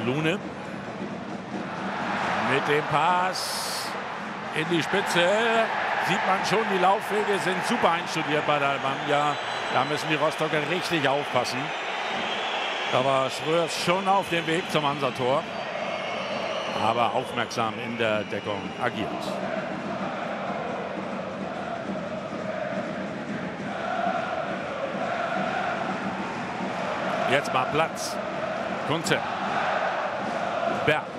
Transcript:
Lune. Mit dem Pass in die Spitze sieht man schon, die Laufwege sind super einstudiert bei der Alemannia. Da müssen die Rostocker richtig aufpassen. Aber Schröer ist schon auf dem Weg zum Hansa-Tor. Aber aufmerksam in der Deckung agiert. Jetzt mal Platz. Kunze. Berg.